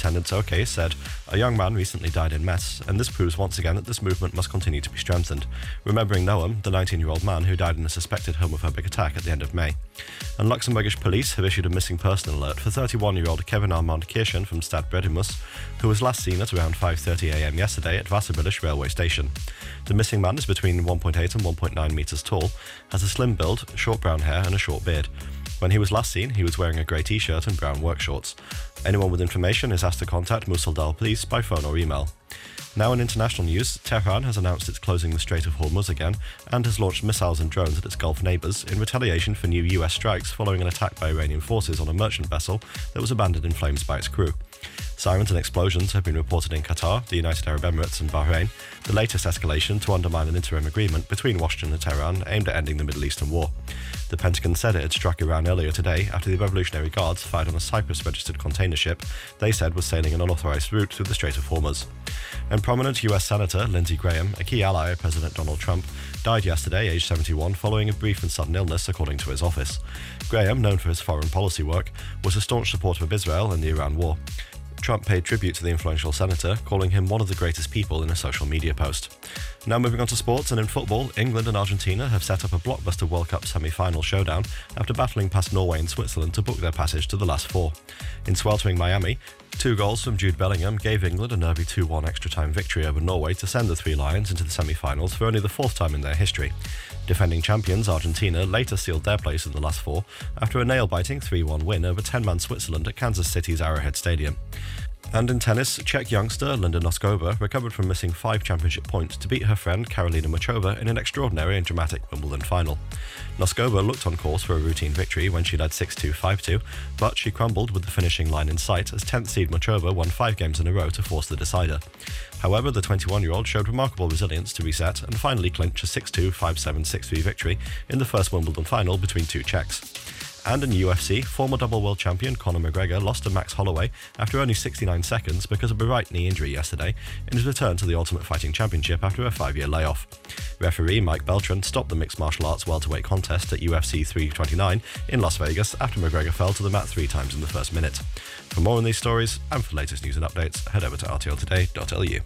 Superintendent Oke said, "A young man recently died in Metz, and this proves once again that this movement must continue to be strengthened," remembering Noam, the 19-year-old man who died in a suspected homophobic attack at the end of May. And Luxembourgish police have issued a missing person alert for 31-year-old Kevin Armand Kirchen from Stad Bredimus, who was last seen at around 5:30 a.m. yesterday at Wasserbillisch railway station. The missing man is between 1.8 and 1.9 metres tall, has a slim build, short brown hair and a short beard. When he was last seen, he was wearing a grey t-shirt and brown work shorts. Anyone with information is asked to contact Mosul police by phone or email. Now in international news, Tehran has announced it's closing the Strait of Hormuz again and has launched missiles and drones at its Gulf neighbours in retaliation for new US strikes following an attack by Iranian forces on a merchant vessel that was abandoned in flames by its crew. Sirens and explosions have been reported in Qatar, the United Arab Emirates and Bahrain, the latest escalation to undermine an interim agreement between Washington and Tehran aimed at ending the Middle Eastern war. The Pentagon said it had struck Iran earlier today after the Revolutionary Guards fired on a Cyprus-registered container ship they said was sailing an unauthorized route through the Strait of Hormuz. And prominent US Senator Lindsey Graham, a key ally of President Donald Trump, died yesterday, aged 71, following a brief and sudden illness, according to his office. Graham, known for his foreign policy work, was a staunch supporter of Israel and the Iran war. Trump paid tribute to the influential senator, calling him one of the greatest people in a social media post. Now moving on to sports, and in football, England and Argentina have set up a blockbuster World Cup semi-final showdown after battling past Norway and Switzerland to book their passage to the last four. In sweltering Miami, 2 goals from Jude Bellingham gave England a nervy 2-1 extra-time victory over Norway to send the Three Lions into the semi-finals for only the 4th time in their history. Defending champions Argentina later sealed their place in the last four after a nail-biting 3-1 win over 10-man Switzerland at Kansas City's Arrowhead Stadium. And in tennis, Czech youngster Linda Noskova recovered from missing 5 championship points to beat her friend Karolina Muchova in an extraordinary and dramatic Wimbledon final. Noskova looked on course for a routine victory when she led 6-2, 5-2, but she crumbled with the finishing line in sight as 10th seed Muchova won 5 games in a row to force the decider. However, the 21-year-old showed remarkable resilience to reset and finally clinch a 6-2, 5-7, 6-3 victory in the first Wimbledon final between 2 Czechs. And in UFC, former double world champion Conor McGregor lost to Max Holloway after only 69 seconds because of a right knee injury yesterday in his return to the Ultimate Fighting Championship after a 5-year layoff. Referee Mike Beltran stopped the mixed martial arts welterweight contest at UFC 329 in Las Vegas after McGregor fell to the mat 3 times in the first minute. For more on these stories and for the latest news and updates, head over to rtltoday.lu.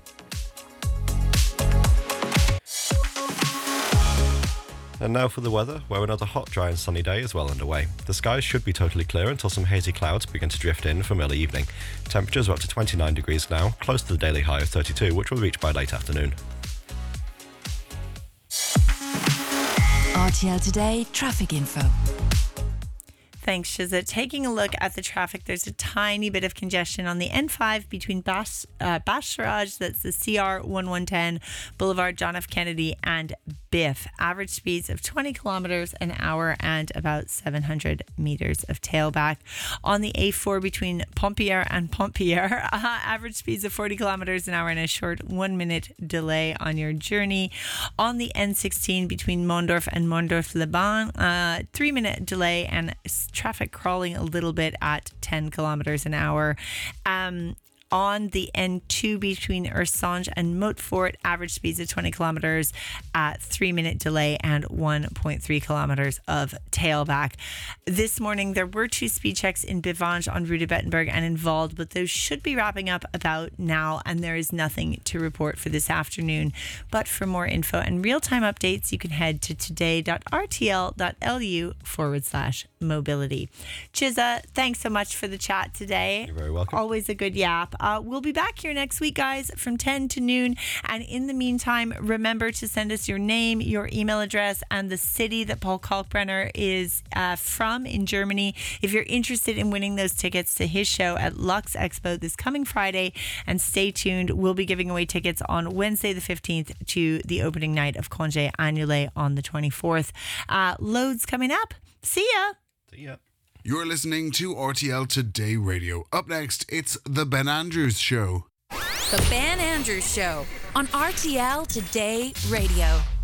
And now for the weather, where another hot, dry and sunny day is well underway. The skies should be totally clear until some hazy clouds begin to drift in from early evening. Temperatures are up to 29 degrees now, close to the daily high of 32, which will reach by late afternoon. RTL Today traffic info. Thanks, Shiza. Taking a look at the traffic, there's a tiny bit of congestion on the N5 between Bash Siraj, that's the CR 1110, Boulevard John F. Kennedy, and Biff. Average speeds of 20 kilometers an hour and about 700 meters of tailback. On the A4 between Pompier and Pompier, average speeds of 40 kilometers an hour and a short 1-minute delay on your journey. On the N16 between Mondorf and Mondorf-les-Bains, 3-minute delay and traffic crawling a little bit at 10 kilometers an hour. On the N2 between Ursange and Montfort, average speeds of 20 kilometers at 3-minute delay and 1.3 kilometers of tailback. This morning, there were 2 speed checks in Bivange on Rue de Bettenberg and in Vaud, but those should be wrapping up about now, and there is nothing to report for this afternoon. But for more info and real-time updates, you can head to today.rtl.lu/mobility. Chizza, thanks so much for the chat today. You're very welcome. Always a good yap. We'll be back here next week, guys, from 10 to noon. And in the meantime, remember to send us your name, your email address, and the city that Paul Kalkbrenner is from in Germany if you're interested in winning those tickets to his show at Lux Expo this coming Friday. And stay tuned. We'll be giving away tickets on Wednesday the 15th to the opening night of Congé Annulé on the 24th. Loads coming up. See ya. See ya. You're listening to RTL Today Radio. Up next, it's The Ben Andrews Show. The Ben Andrews Show on RTL Today Radio.